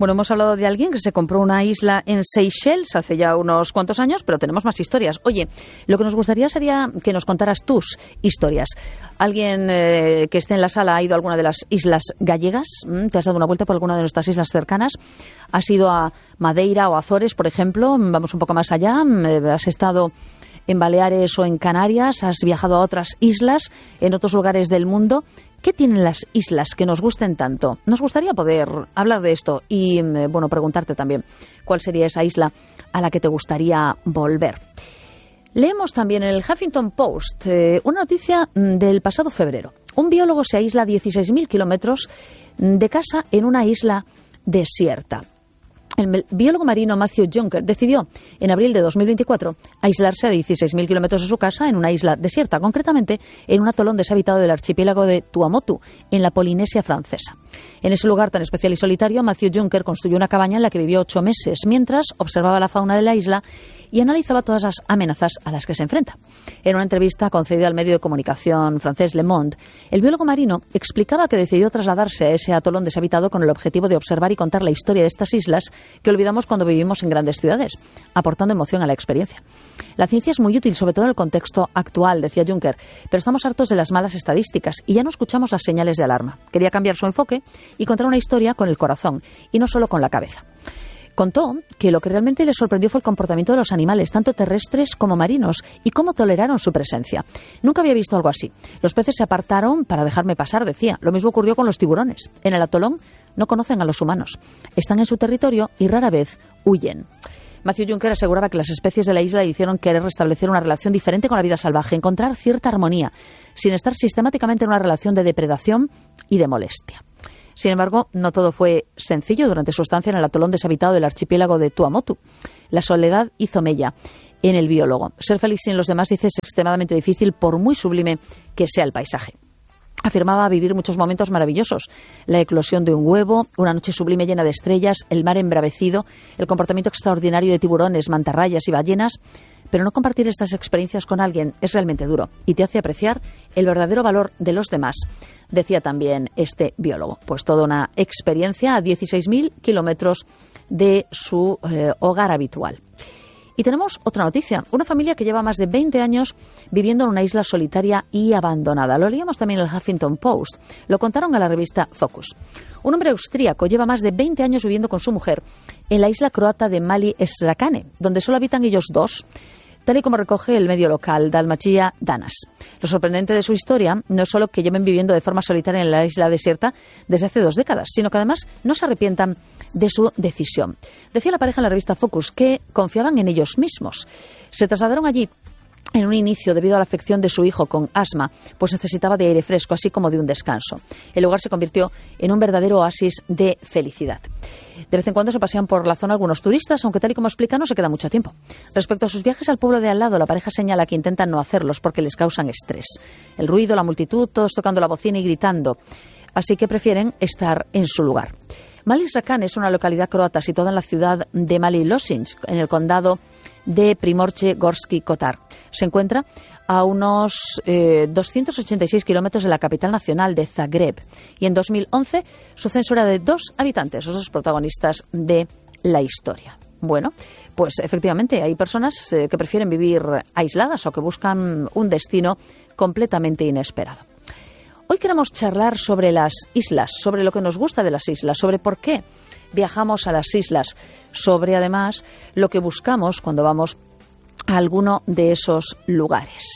Bueno, hemos hablado de alguien que se compró una isla en Seychelles hace ya unos cuantos años, pero tenemos más historias. Oye, lo que nos gustaría sería que nos contaras tus historias. ¿Alguien que esté en la sala ha ido a alguna de las islas gallegas? ¿Te has dado una vuelta por alguna de nuestras islas cercanas? ¿Has ido a Madeira o Azores, por ejemplo? Vamos un poco más allá. ¿Has estado en Baleares o en Canarias? ¿Has viajado a otras islas en otros lugares del mundo? ¿Qué tienen las islas que nos gusten tanto? Nos gustaría poder hablar de esto y, bueno, preguntarte también cuál sería esa isla a la que te gustaría volver. Leemos también en el Huffington Post una noticia del pasado febrero. Un biólogo se aísla a 16.000 kilómetros de casa en una isla desierta. El biólogo marino Matthew Juncker decidió en abril de 2024 aislarse a 16.000 kilómetros de su casa en una isla desierta, concretamente en un atolón deshabitado del archipiélago de Tuamotu, en la Polinesia francesa. En ese lugar tan especial y solitario, Matthew Juncker construyó una cabaña en la que vivió 8 meses, mientras observaba la fauna de la isla y analizaba todas las amenazas a las que se enfrenta. En una entrevista concedida al medio de comunicación francés Le Monde, el biólogo marino explicaba que decidió trasladarse a ese atolón deshabitado con el objetivo de observar y contar la historia de estas islas que olvidamos cuando vivimos en grandes ciudades, aportando emoción a la experiencia. La ciencia es muy útil, sobre todo en el contexto actual, decía Juncker, pero estamos hartos de las malas estadísticas y ya no escuchamos las señales de alarma. Quería cambiar su enfoque y contar una historia con el corazón y no solo con la cabeza. Contó que lo que realmente le sorprendió fue el comportamiento de los animales, tanto terrestres como marinos, y cómo toleraron su presencia. Nunca había visto algo así. Los peces se apartaron para dejarme pasar, decía. Lo mismo ocurrió con los tiburones. En el atolón no conocen a los humanos. Están en su territorio y rara vez huyen. Matthew Juncker aseguraba que las especies de la isla le hicieron querer restablecer una relación diferente con la vida salvaje, encontrar cierta armonía, sin estar sistemáticamente en una relación de depredación y de molestia. Sin embargo, no todo fue sencillo durante su estancia en el atolón deshabitado del archipiélago de Tuamotu. La soledad hizo mella en el biólogo. Ser feliz sin los demás, dice, es extremadamente difícil por muy sublime que sea el paisaje. Afirmaba vivir muchos momentos maravillosos. La eclosión de un huevo, una noche sublime llena de estrellas, el mar embravecido, el comportamiento extraordinario de tiburones, mantarrayas y ballenas. Pero no compartir estas experiencias con alguien es realmente duro y te hace apreciar el verdadero valor de los demás, decía también este biólogo. Pues toda una experiencia a 16.000 kilómetros de su hogar habitual. Y tenemos otra noticia. Una familia que lleva más de 20 años viviendo en una isla solitaria y abandonada. Lo leíamos también en el Huffington Post. Lo contaron a la revista Focus. Un hombre austríaco lleva más de 20 años viviendo con su mujer en la isla croata de Mali Esrakane, donde solo habitan ellos dos, tal y como recoge el medio local Dalmatia Danas. Lo sorprendente de su historia no es solo que lleven viviendo de forma solitaria en la isla desierta desde hace 2 décadas, sino que además no se arrepientan de su decisión. Decía la pareja en la revista Focus que confiaban en ellos mismos. Se trasladaron allí en un inicio debido a la afección de su hijo con asma, pues necesitaba de aire fresco, así como de un descanso. El lugar se convirtió en un verdadero oasis de felicidad. De vez en cuando se pasean por la zona algunos turistas, aunque tal y como explica no se queda mucho tiempo. Respecto a sus viajes al pueblo de al lado, la pareja señala que intentan no hacerlos porque les causan estrés. El ruido, la multitud, todos tocando la bocina y gritando. Así que prefieren estar en su lugar. Mali Esrakane es una localidad croata situada en la ciudad de Mali Lošinj, en el condado de Primorje-Gorski Kotar. Se encuentra a unos 286 kilómetros de la capital nacional de Zagreb. Y en 2011 su censo era de 2 habitantes, los 2 protagonistas de la historia. Bueno, pues efectivamente hay personas que prefieren vivir aisladas o que buscan un destino completamente inesperado. Hoy queremos charlar sobre las islas, sobre lo que nos gusta de las islas, sobre por qué viajamos a las islas, sobre además lo que buscamos cuando vamos a alguno de esos lugares.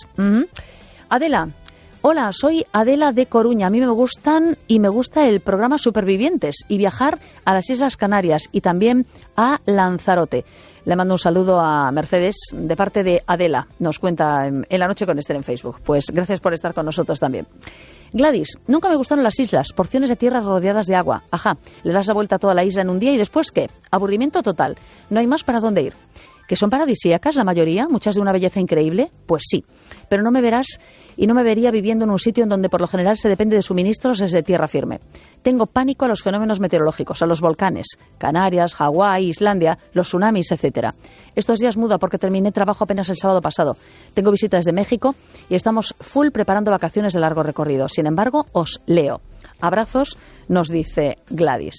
Adela, hola, soy Adela de Coruña. A mí me gustan y me gusta el programa Supervivientes y viajar a las Islas Canarias y también a Lanzarote. Le mando un saludo a Mercedes de parte de Adela. Nos cuenta en la noche con Esther en Facebook. Pues gracias por estar con nosotros también. Gladys, nunca me gustaron las islas, porciones de tierra rodeadas de agua. Ajá, le das la vuelta a toda la isla en un día y después ¿qué? Aburrimiento total. No hay más para dónde ir. ¿Que son paradisíacas la mayoría? ¿Muchas de una belleza increíble? Pues sí. Pero no me verás y no me vería viviendo en un sitio en donde por lo general se depende de suministros desde tierra firme. Tengo pánico a los fenómenos meteorológicos, a los volcanes, Canarias, Hawái, Islandia, los tsunamis, etcétera. Estos días muda porque terminé trabajo apenas el sábado pasado. Tengo visitas de México y estamos full preparando vacaciones de largo recorrido. Sin embargo, os leo. Abrazos, nos dice Gladys.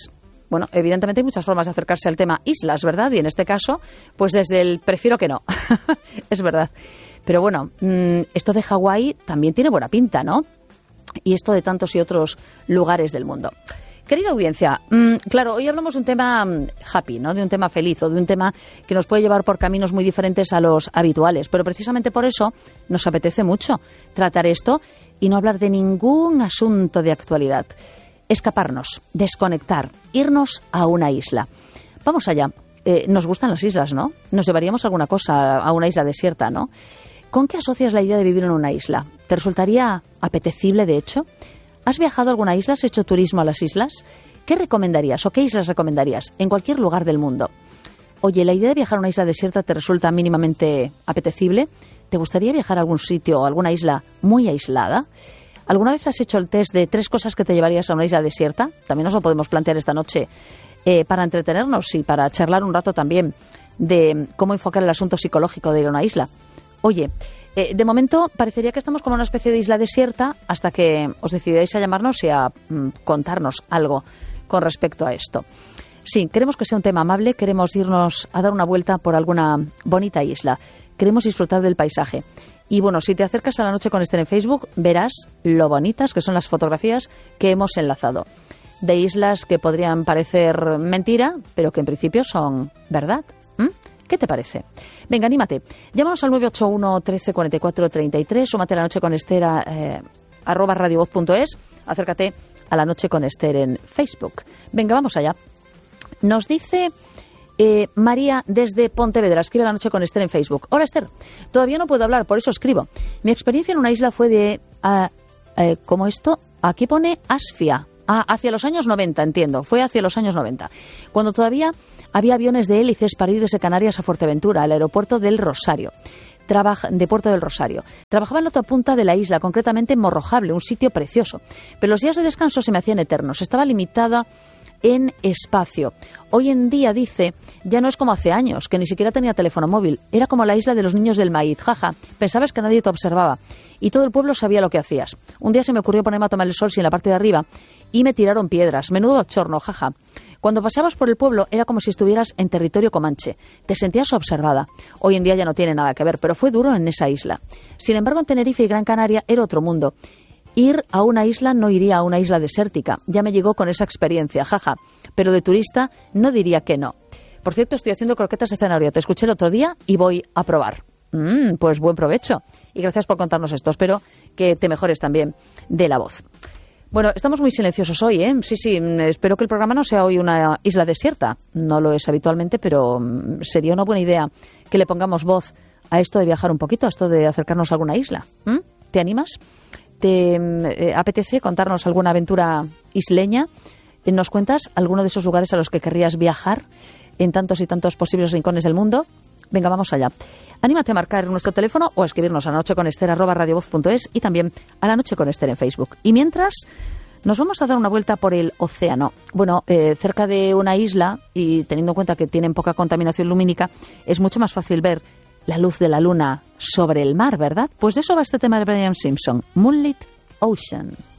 Bueno, evidentemente hay muchas formas de acercarse al tema islas, ¿verdad? Y en este caso, pues desde el prefiero que no. Es verdad. Pero bueno, esto de Hawái también tiene buena pinta, ¿no? Y esto de tantos y otros lugares del mundo. Querida audiencia, claro, hoy hablamos de un tema happy, ¿no? De un tema feliz o de un tema que nos puede llevar por caminos muy diferentes a los habituales. Pero precisamente por eso nos apetece mucho tratar esto y no hablar de ningún asunto de actualidad. Escaparnos, desconectar, irnos a una isla. Vamos allá. Nos gustan las islas, ¿no? Nos llevaríamos alguna cosa a una isla desierta, ¿no? ¿Con qué asocias la idea de vivir en una isla? ¿Te resultaría apetecible, de hecho? ¿Has viajado a alguna isla? ¿Has hecho turismo a las islas? ¿Qué recomendarías o qué islas recomendarías en cualquier lugar del mundo? Oye, ¿la idea de viajar a una isla desierta te resulta mínimamente apetecible? ¿Te gustaría viajar a algún sitio o a alguna isla muy aislada? ¿Alguna vez has hecho el test de 3 cosas que te llevarías a una isla desierta? También nos lo podemos plantear esta noche para entretenernos y para charlar un rato también de cómo enfocar el asunto psicológico de ir a una isla. Oye, de momento parecería que estamos como una especie de isla desierta hasta que os decidáis a llamarnos y a contarnos algo con respecto a esto. Sí, queremos que sea un tema amable, queremos irnos a dar una vuelta por alguna bonita isla, queremos disfrutar del paisaje. Y bueno, si te acercas a La Noche con Esther en Facebook, verás lo bonitas que son las fotografías que hemos enlazado. De islas que podrían parecer mentira, pero que en principio son verdad. ¿Qué te parece? Venga, anímate. Llámanos al 981 13 44 33, súmate a La Noche con Esther @radiovoz.es, acércate a La Noche con Esther en Facebook. Venga, vamos allá. Nos dice María desde Pontevedra, escribe La Noche con Esther en Facebook. Hola Esther, todavía no puedo hablar, por eso escribo. Mi experiencia en una isla fue de... ¿cómo esto? Aquí pone Asfia. Hacia los años 90, entiendo. Fue hacia los años 90. Cuando todavía había aviones de hélices para ir desde Canarias a Fuerteventura, al aeropuerto del Rosario. De Puerto del Rosario. Trabajaba en la otra punta de la isla, concretamente en Morrojable, un sitio precioso. Pero los días de descanso se me hacían eternos. Estaba limitada en espacio. Hoy en día, dice, ya no es como hace años, que ni siquiera tenía teléfono móvil. Era como la isla de los niños del maíz. Jaja, pensabas que nadie te observaba. Y todo el pueblo sabía lo que hacías. Un día se me ocurrió ponerme a tomar el sol en la parte de arriba y me tiraron piedras. Menudo bochorno, jaja. Cuando paseabas por el pueblo era como si estuvieras en territorio comanche. Te sentías observada. Hoy en día ya no tiene nada que ver, pero fue duro en esa isla. Sin embargo, en Tenerife y Gran Canaria era otro mundo. Ir a una isla no iría a una isla desértica. Ya me llegó con esa experiencia, jaja. Pero de turista no diría que no. Por cierto, estoy haciendo croquetas de zanahoria. Te escuché el otro día y voy a probar. Pues buen provecho. Y gracias por contarnos esto. Espero que te mejores también de la voz. Bueno, estamos muy silenciosos hoy, ¿eh? Sí, espero que el programa no sea hoy una isla desierta. No lo es habitualmente, pero sería una buena idea que le pongamos voz a esto de viajar un poquito, a esto de acercarnos a alguna isla. ¿Te animas? ¿Te apetece contarnos alguna aventura isleña? ¿Nos cuentas alguno de esos lugares a los que querrías viajar en tantos y tantos posibles rincones del mundo? Venga, vamos allá. Anímate a marcar nuestro teléfono o a escribirnos a lanocheconester@radiovoz.es y también a La Noche con Esther en Facebook. Y mientras, nos vamos a dar una vuelta por el océano. Bueno, cerca de una isla, y teniendo en cuenta que tienen poca contaminación lumínica, es mucho más fácil ver la luz de la luna sobre el mar, ¿verdad? Pues de eso va este tema de Brian Simpson, Moonlit Ocean.